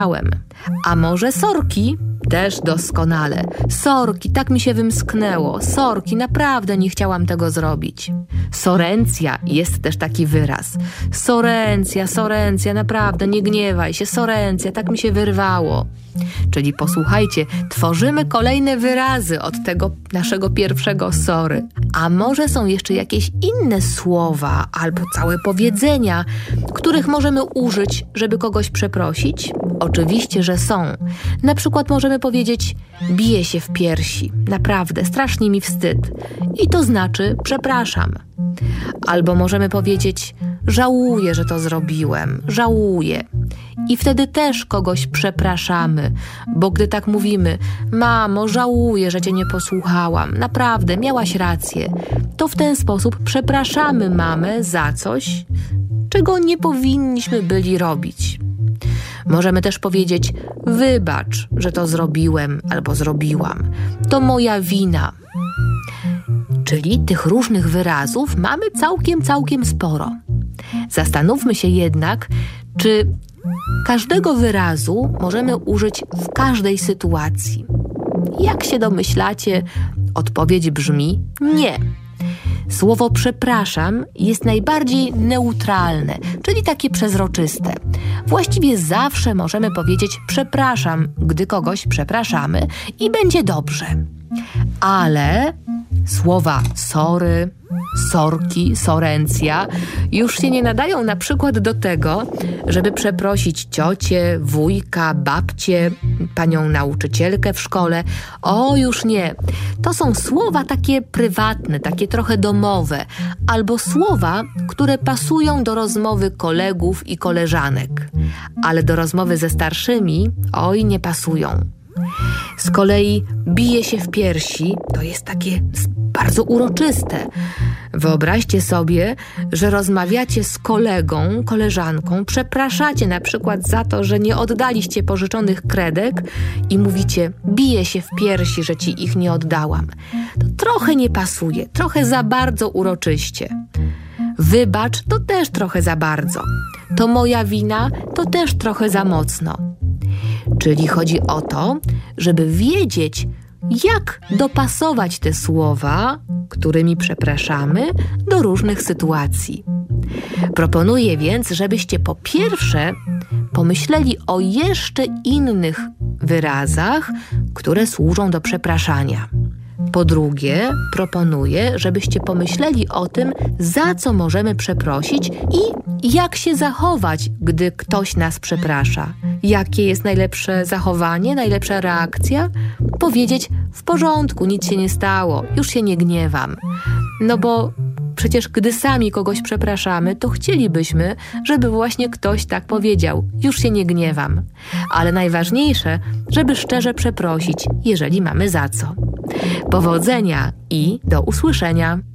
A może sorki? Też doskonale. Sorki, tak mi się wymsknęło. Sorki, naprawdę nie chciałam tego zrobić. Sorencja, jest też taki wyraz. Sorencja, naprawdę, nie gniewaj się. Sorencja, tak mi się wyrwało. Czyli posłuchajcie, tworzymy kolejne wyrazy od tego naszego pierwszego sorry. A może są jeszcze jakieś inne słowa albo całe powiedzenia, których możemy użyć, żeby kogoś przeprosić? Oczywiście, że są. Na przykład możemy powiedzieć: biję się w piersi. Naprawdę, strasznie mi wstyd. I to znaczy przepraszam. Albo możemy powiedzieć: żałuję, że to zrobiłem. Żałuję. I wtedy też kogoś przepraszamy, bo gdy tak mówimy: mamo, żałuję, że cię nie posłuchałam, naprawdę, miałaś rację, to w ten sposób przepraszamy mamę za coś, czego nie powinniśmy byli robić. Możemy też powiedzieć: wybacz, że to zrobiłem albo zrobiłam, to moja wina. Czyli tych różnych wyrazów mamy całkiem sporo. Zastanówmy się jednak, czy każdego wyrazu możemy użyć w każdej sytuacji. Jak się domyślacie, odpowiedź brzmi: nie. Słowo przepraszam jest najbardziej neutralne, czyli takie przezroczyste. Właściwie zawsze możemy powiedzieć przepraszam, gdy kogoś przepraszamy i będzie dobrze. Ale słowa sorry, sorki, sorencja już się nie nadają na przykład do tego, żeby przeprosić ciocię, wujka, babcię, panią nauczycielkę w szkole. O, już nie. To są słowa takie prywatne, takie trochę domowe, albo słowa, które pasują do rozmowy kolegów i koleżanek, ale do rozmowy ze starszymi, oj, nie pasują. Z kolei bije się w piersi to jest takie bardzo uroczyste. Wyobraźcie sobie, że rozmawiacie z kolegą, koleżanką, przepraszacie na przykład za to, że nie oddaliście pożyczonych kredek i mówicie: biję się w piersi, że ci ich nie oddałam. To trochę nie pasuje, trochę za bardzo uroczyście. Wybacz to też trochę za bardzo. To moja wina to też trochę za mocno. Czyli chodzi o to, żeby wiedzieć, jak dopasować te słowa, którymi przepraszamy, do różnych sytuacji. Proponuję więc, żebyście po pierwsze pomyśleli o jeszcze innych wyrazach, które służą do przepraszania. Po drugie, proponuję, żebyście pomyśleli o tym, za co możemy przeprosić i jak się zachować, gdy ktoś nas przeprasza. Jakie jest najlepsze zachowanie, najlepsza reakcja? Powiedzieć: w porządku, nic się nie stało, już się nie gniewam. No bo przecież gdy sami kogoś przepraszamy, to chcielibyśmy, żeby właśnie ktoś tak powiedział: już się nie gniewam. Ale najważniejsze, żeby szczerze przeprosić, jeżeli mamy za co. Powodzenia i do usłyszenia.